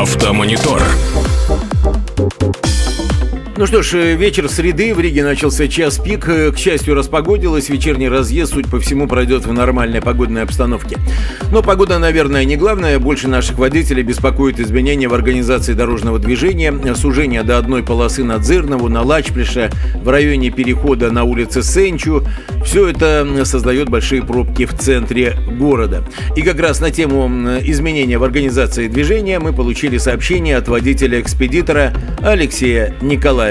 Автомонитор. Ну что ж, вечер среды, в Риге начался час пик. К счастью, распогодилось, вечерний разъезд, судя по всему, пройдет в нормальной погодной обстановке. Но погода, наверное, не главное. Больше наших водителей беспокоит изменения в организации дорожного движения, сужение до одной полосы на Дзырнову, на Лачплише, в районе перехода на улице Сенчу. Все это создает большие пробки в центре города. И как раз на тему изменения в организации движения мы получили сообщение от водителя-экспедитора Алексея Николаева.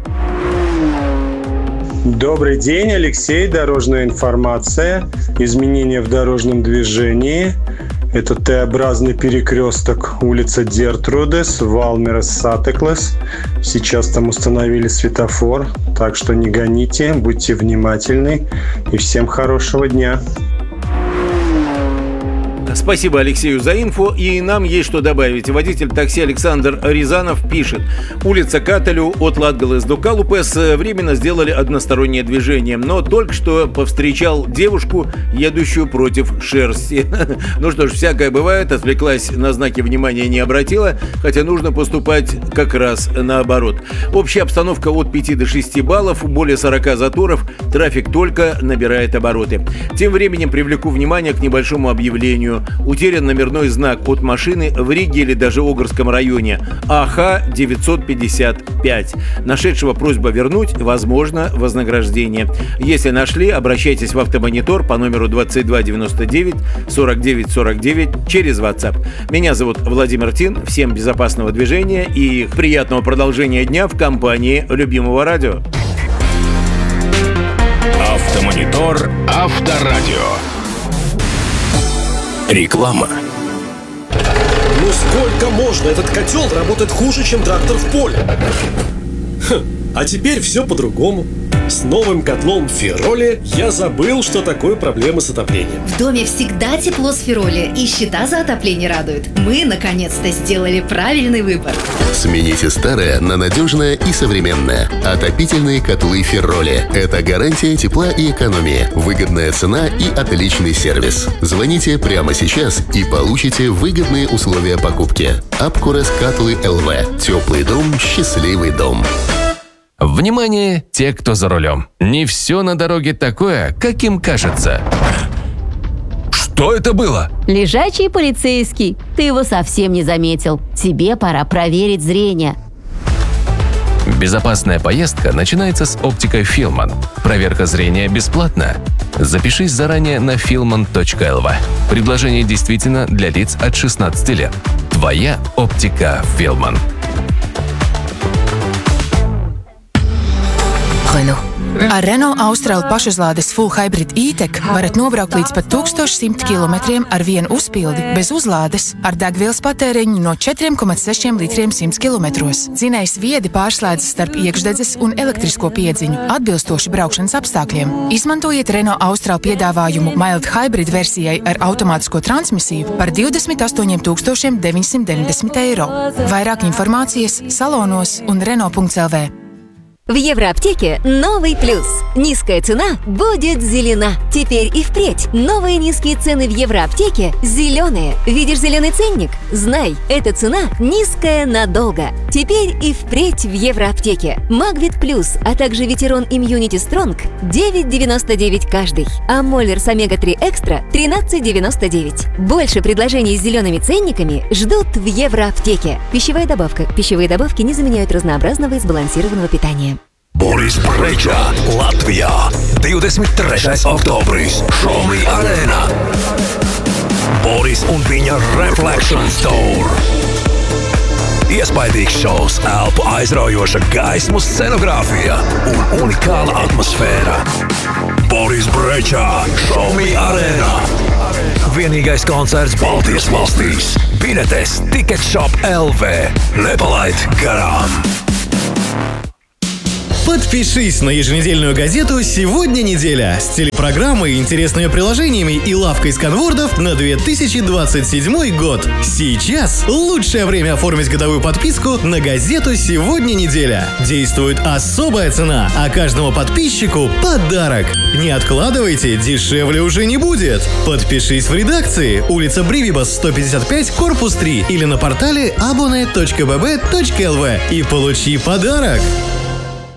Добрый день, Алексей. Дорожная информация. Изменения в дорожном движении. Это Т-образный перекресток, улица Дертрудес, Валмерес Сатеклес. Сейчас там установили светофор, так что не гоните, будьте внимательны. И всем хорошего дня. Спасибо Алексею за инфо, и нам есть что добавить. Водитель такси Александр Рязанов пишет: улица Кателю от Латгалес до Калупес временно сделали одностороннее движение, но только что повстречал девушку, едущую против шерсти. Ну что ж, всякое бывает, отвлеклась, на знаки внимания не обратила, хотя нужно поступать как раз наоборот. Общая обстановка от 5 до 6 баллов, более 40 заторов, трафик только набирает обороты. Тем временем привлеку внимание к небольшому объявлению. Утерян номерной знак от машины в Риге или даже Огрском районе. АХ-955. Нашедшего просьба вернуть, возможно, вознаграждение. Если нашли, обращайтесь в Автомонитор по номеру 2299 49 49 через WhatsApp. Меня зовут Владимир Тин. Всем безопасного движения и приятного продолжения дня в компании любимого радио. Автомонитор Авторадио. Реклама. Ну сколько можно? Этот котел работает хуже, чем трактор в поле. А теперь все по-другому. С новым котлом Фероли я забыл, что такое проблемы с отоплением. В доме всегда тепло с Фероли, и счета за отопление радуют. Мы, наконец-то, сделали правильный выбор. Смените старое на надежное и современное. Отопительные котлы Фероли. Это гарантия тепла и экономии, выгодная цена и отличный сервис. Звоните прямо сейчас и получите выгодные условия покупки. Апкурес Катлы ЛВ. Теплый дом, счастливый дом. Внимание, те, кто за рулем. Не все на дороге такое, каким кажется. Что это было? Лежачий полицейский. Ты его совсем не заметил. Тебе пора проверить зрение. Безопасная поездка начинается с оптикой Филман. Проверка зрения бесплатна. Запишись заранее на filman.lv. Предложение действительно для лиц от 16 лет. Твоя оптика Филман. Ar Renault Austral pašuzlādes Full Hybrid E-Tech varat nobraukt līdz pat 1100 km ar vienu uzpildi bez uzlādes ar degvielas patēriņu no 4,6 litriem 100 km. Dzinējs viedi pārslēdzas starp iekšdedzes un elektrisko piedziņu atbilstoši braukšanas apstākļiem. Izmantojiet Renault Austral piedāvājumu Mild Hybrid versijai ar automātisko transmisiju par 28 990 €. Vairāk informācijas salonos un Renault.lv. В Евроаптеке новый плюс. Низкая цена будет зелена. Теперь и впредь. Новые низкие цены в Евроаптеке зеленые. Видишь зеленый ценник? Знай, эта цена низкая надолго. Теперь и впредь в Евроаптеке. Магвит Плюс, а также Ветерон Immunity Strong 9,99 каждый. А Моллерс Омега-3 Экстра 13,99. Больше предложений с зелеными ценниками ждут в Евроаптеке. Пищевая добавка. Пищевые добавки не заменяют разнообразного и сбалансированного питания. Boris Brejcha, Latvijā. 23. oktobris, Šomi Arēnā. Boris un viņa Reflection Store. Iespaidīgs šovs, elpu aizraujoša gaismu scenogrāfija un unikāla atmosfēra. Boris Brejcha, Šomi Arēnā. Vienīgais koncerts Baltijas valstīs. Biļetes Ticketshop LV. Nepalaid garām! Подпишись на еженедельную газету «Сегодня неделя» с телепрограммой, интересными приложениями и лавкой сканвордов на 2027 год. Сейчас лучшее время оформить годовую подписку на газету «Сегодня неделя». Действует особая цена, а каждому подписчику подарок. Не откладывайте, дешевле уже не будет. Подпишись в редакции, улица Бривибас, 155, корпус 3 или на портале abone.bb.lv и получи подарок.